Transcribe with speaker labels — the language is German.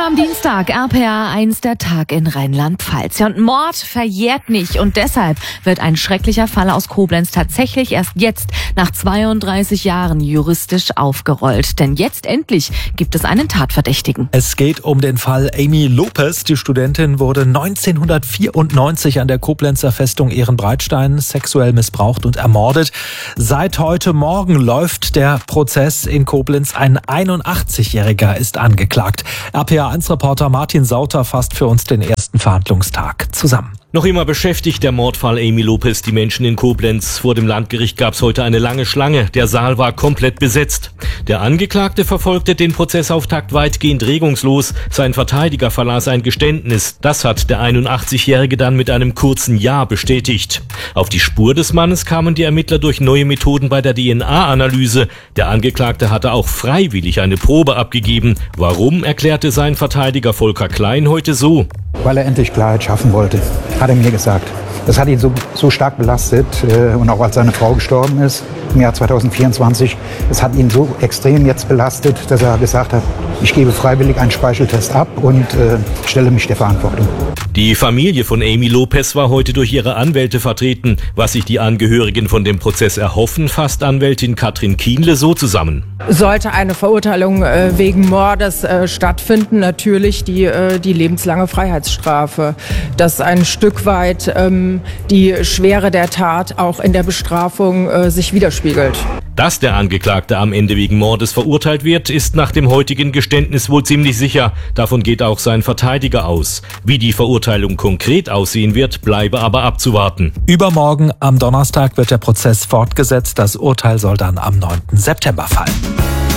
Speaker 1: am Dienstag, RPA 1, der Tag in Rheinland-Pfalz. Ja, und Mord verjährt nicht und deshalb wird ein schrecklicher Fall aus Koblenz tatsächlich erst jetzt nach 32 Jahren juristisch aufgerollt. Denn jetzt endlich gibt es einen Tatverdächtigen.
Speaker 2: Es geht um den Fall Amy Lopez. Die Studentin wurde 1994 an der Koblenzer Festung Ehrenbreitstein sexuell missbraucht und ermordet. Seit heute Morgen läuft der Prozess in Koblenz. Ein 81-Jähriger ist angeklagt. RPA1-Reporter Martin Sauter fasst für uns den ersten Verhandlungstag zusammen.
Speaker 3: Noch immer beschäftigt der Mordfall Amy Lopez die Menschen in Koblenz. Vor dem Landgericht gab es heute eine lange Schlange. Der Saal war komplett besetzt. Der Angeklagte verfolgte den Prozessauftakt weitgehend regungslos. Sein Verteidiger verlas ein Geständnis. Das hat der 81-Jährige dann mit einem kurzen Ja bestätigt. Auf die Spur des Mannes kamen die Ermittler durch neue Methoden bei der DNA-Analyse. Der Angeklagte hatte auch freiwillig eine Probe abgegeben. Warum, erklärte sein Verteidiger Volker Klein heute so.
Speaker 4: Weil er endlich Klarheit schaffen wollte, hat er mir gesagt. Das hat ihn so stark belastet und auch als seine Frau gestorben ist im Jahr 2024. Es hat ihn so extrem jetzt belastet, dass er gesagt hat, ich gebe freiwillig einen Speicheltest ab und stelle mich der Verantwortung.
Speaker 3: Die Familie von Amy Lopez war heute durch ihre Anwälte vertreten. Was sich die Angehörigen von dem Prozess erhoffen, fasst Anwältin Katrin Kienle so zusammen.
Speaker 5: Sollte eine Verurteilung wegen Mordes stattfinden, natürlich die lebenslange Freiheitsstrafe. Dass ein Stück weit die Schwere der Tat auch in der Bestrafung sich widerspiegelt.
Speaker 3: Dass der Angeklagte am Ende wegen Mordes verurteilt wird, ist nach dem heutigen Geständnis wohl ziemlich sicher. Davon geht auch sein Verteidiger aus. Wie die Verurteilung konkret aussehen wird, bleibe aber abzuwarten.
Speaker 2: Übermorgen am Donnerstag wird der Prozess fortgesetzt. Das Urteil soll dann am 9. September fallen.